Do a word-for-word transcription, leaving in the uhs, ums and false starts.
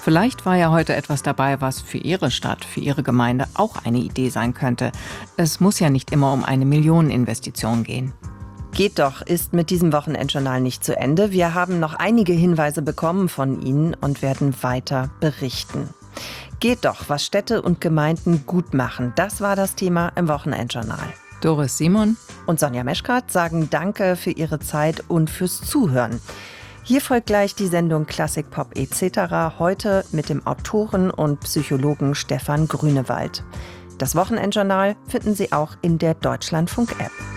Vielleicht war ja heute etwas dabei, was für Ihre Stadt, für Ihre Gemeinde auch eine Idee sein könnte. Es muss ja nicht immer um eine Millioneninvestition gehen. Geht doch ist mit diesem Wochenendjournal nicht zu Ende. Wir haben noch einige Hinweise bekommen von Ihnen und werden weiter berichten. Geht doch, was Städte und Gemeinden gut machen. Das war das Thema im Wochenendjournal. Doris Simon und Sonja Meschkat sagen Danke für Ihre Zeit und fürs Zuhören. Hier folgt gleich die Sendung Klassik Pop et cetera. Heute mit dem Autoren und Psychologen Stefan Grünewald. Das Wochenendjournal finden Sie auch in der Deutschlandfunk-App.